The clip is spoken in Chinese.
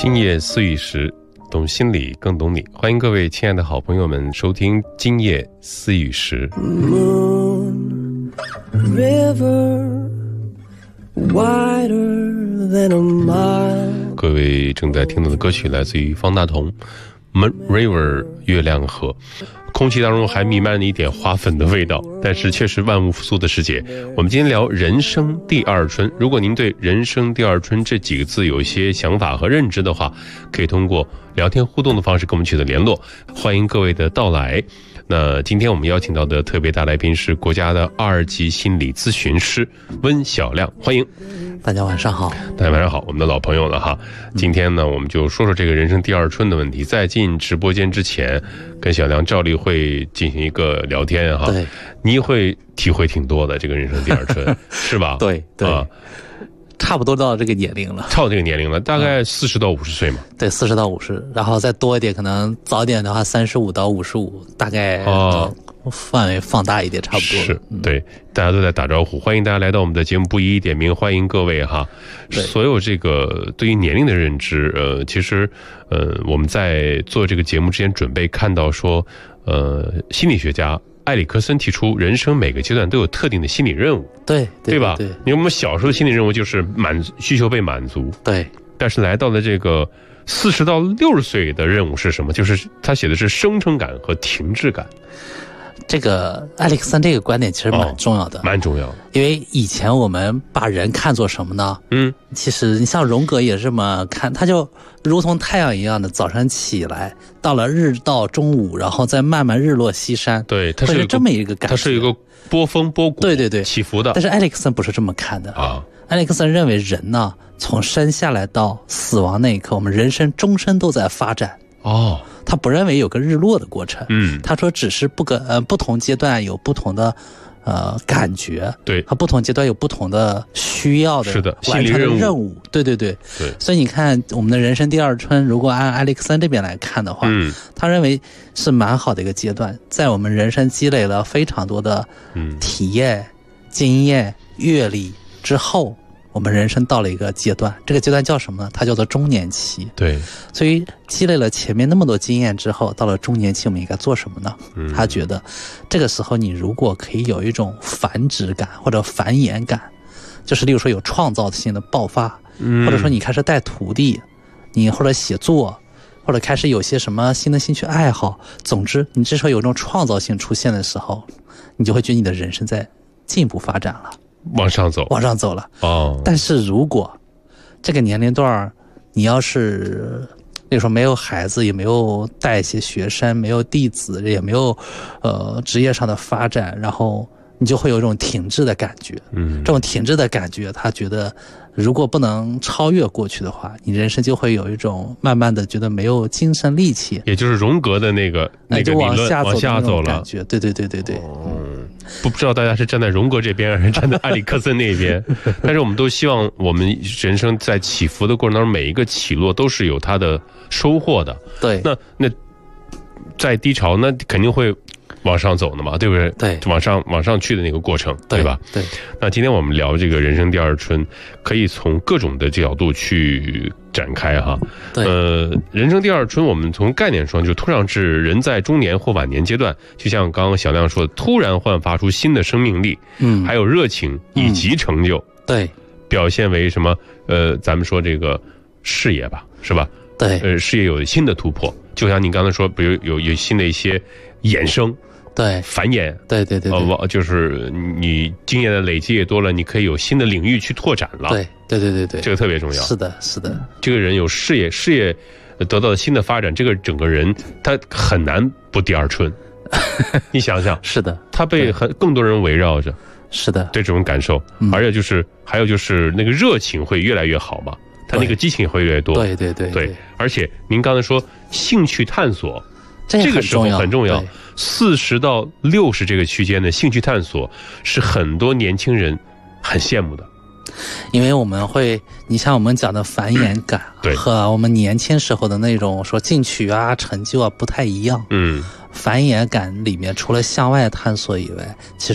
今夜思雨时，懂心理更懂你。欢迎各位亲爱的好朋友们收听今夜思雨时。 Moon, river, wider than a mile。 各位正在听到的歌曲来自于方大同 Moon River 月亮河。空气当中还弥漫了一点花粉的味道，但是确实万物复苏的时节。我们今天聊人生第二春，如果您对人生第二春这几个字有一些想法和认知的话，可以通过聊天互动的方式跟我们取得联络，欢迎各位的到来。那今天我们邀请到的特别大来宾是国家的2级心理咨询师温晓亮，欢迎。 大家晚上好。 大家晚上好，我们的老朋友了哈。今天呢，我们就说说这个人生第二春的问题。在进直播间之前，跟小亮照例会进行一个聊天哈。 对， 你会体会挺多的这个人生第二春，是吧？ 对对、差不多到这个年龄了， 到这个年龄了，大概40到50岁嘛。 对，40到50，然后再多一点，可能早点的话35到55，大概范围放大一点，差不多。 是，对，大家都在打招呼，欢迎大家来到我们的节目不一一点名，欢迎各位哈。所有这个对于年龄的认知，其实我们在做这个节目之前准备看到说，心理学家埃里克森提出，人生每个阶段都有特定的心理任务，对吧？ 对， 因为我们小时候的心理任务就是需求被满足， 对。 但是来到了这个40到60岁的任务是什么？就是他写的是生成感和停滞感。 这个埃里克森这个观点其实蛮重要的， 蛮重要的。因为以前我们把人看作什么呢？其实你像荣格也是这么看，他就如同太阳一样的，早上起来，到了日到中午，然后再慢慢日落西山。对， 它是这么一个感觉。 它是一个波峰波谷，对，起伏的。 但是埃里克森不是这么看的啊。埃里克森认为人呢，从生下来到死亡那一刻，我们人生终身都在发展。他不认为有个日落的过程，他说只是不同阶段有不同的感觉，对，和不同阶段有不同的需要的完成的任务，对。所以你看，我们的人生第二春，如果按埃里克森这边来看的话，他认为是蛮好的一个阶段，在我们人生积累了非常多的体验、经验、阅历之后。我们人生到了一个阶段，这个阶段叫什么呢？它叫做中年期。对，所以积累了前面那么多经验之后，到了中年期我们应该做什么呢？他觉得这个时候你如果可以有一种繁殖感或者繁衍感，就是例如说有创造性的爆发，或者说你开始带徒弟，你或者写作，或者开始有些什么新的兴趣爱好，总之你这时候有一种创造性出现的时候，你就会觉得你的人生在进一步发展了，往上走了。但是如果这个年龄段你要是比如说没有孩子，也没有带一些学生，没有弟子，也没有职业上的发展，然后你就会有一种停滞的感觉。这种停滞的感觉，他觉得如果不能超越过去的话，你人生就会有一种慢慢的觉得没有精神力气，也就是荣格的那个理论往下走了感觉。对。不知道大家是站在荣格这边还是站在埃里克森那边但是我们都希望我们人生在起伏的过程当中，每一个起落都是有它的收获的。对，那在低潮那肯定会往上走的嘛，对不对？对，往上去的那个过程，对吧？对。那今天我们聊这个人生第二春，可以从各种的角度去展开哈。对。人生第二春，我们从概念上就通常是人在中年或晚年阶段，就像刚刚小亮说的，突然焕发出新的生命力，还有热情以及成就。对。表现为什么？咱们说这个事业吧，是吧？对。事业有新的突破，就像你刚才说，比如有新的一些衍生。对，繁衍，对，就是你经验的累积也多了，你可以有新的领域去拓展了。对，这个特别重要。是的。这个人有事业得到了新的发展，这个整个人他很难不第二春。你想想，是的，他被更多人围绕着。是的，对这种感受，而且还有就是那个热情会越来越好嘛，他那个激情也会越来越多。对，而且您刚才说兴趣探索。这个时候很重要，40到60这个区间的兴趣探索是很多年轻人很羡慕的，因为我们你像我们讲的繁衍感和我们年轻时候的那种说进取啊、成就啊不太一样。繁衍感里面除了向外探索以外，其实